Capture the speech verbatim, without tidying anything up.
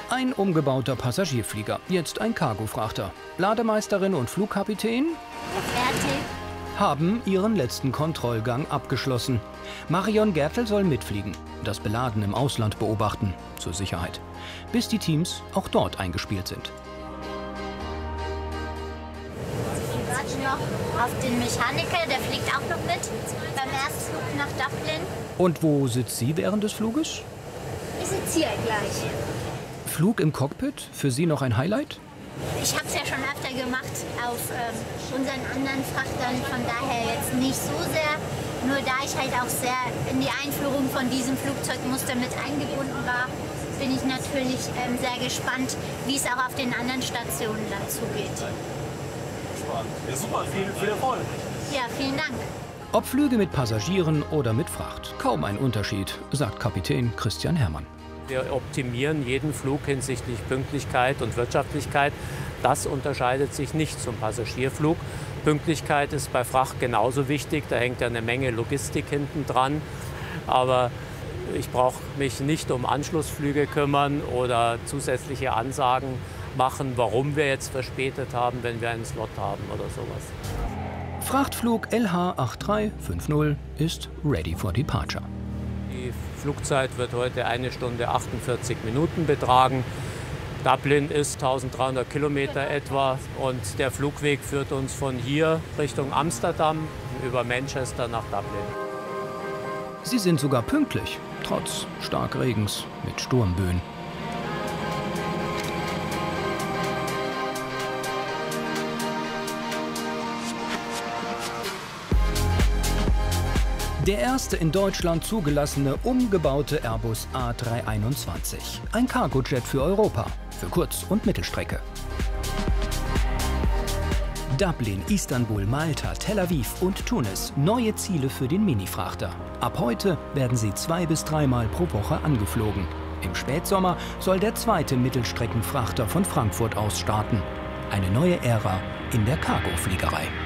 Ein umgebauter Passagierflieger, jetzt ein Cargofrachter. Lademeisterin und Flugkapitän Fertig. haben ihren letzten Kontrollgang abgeschlossen. Marion Gertl soll mitfliegen, das Beladen im Ausland beobachten, zur Sicherheit, bis die Teams auch dort eingespielt sind. Wir warten noch auf den Mechaniker, der fliegt auch noch mit beim Erstflug nach Dublin. Und wo sitzt sie während des Fluges? Ich sitze hier gleich. Flug im Cockpit, für Sie noch ein Highlight? Ich habe es ja schon öfter gemacht auf ähm, unseren anderen Frachtern, von daher jetzt nicht so sehr. Nur da ich halt auch sehr in die Einführung von diesem Flugzeugmuster mit eingebunden war, bin ich natürlich ähm, sehr gespannt, wie es auch auf den anderen Stationen dann zugeht. Ja, super, viel, viel Erfolg. Ja, vielen Dank. Ob Flüge mit Passagieren oder mit Fracht, kaum ein Unterschied, sagt Kapitän Christian Herrmann. Wir optimieren jeden Flug hinsichtlich Pünktlichkeit und Wirtschaftlichkeit. Das unterscheidet sich nicht zum Passagierflug. Pünktlichkeit ist bei Fracht genauso wichtig. Da hängt ja eine Menge Logistik hinten dran. Aber ich brauche mich nicht um Anschlussflüge kümmern oder zusätzliche Ansagen machen, warum wir jetzt verspätet haben, wenn wir einen Slot haben oder sowas. Frachtflug L H acht drei fünf null ist ready for departure. Die Flugzeit wird heute eine Stunde achtundvierzig Minuten betragen. Dublin ist dreizehnhundert Kilometer etwa und der Flugweg führt uns von hier Richtung Amsterdam über Manchester nach Dublin. Sie sind sogar pünktlich, trotz Starkregens mit Sturmböen. Der erste in Deutschland zugelassene umgebaute Airbus A drei einundzwanzig. Ein Cargojet für Europa, für Kurz- und Mittelstrecke. Dublin, Istanbul, Malta, Tel Aviv und Tunis. Neue Ziele für den Minifrachter. Ab heute werden sie zwei- bis dreimal pro Woche angeflogen. Im Spätsommer soll der zweite Mittelstreckenfrachter von Frankfurt aus starten. Eine neue Ära in der Cargofliegerei.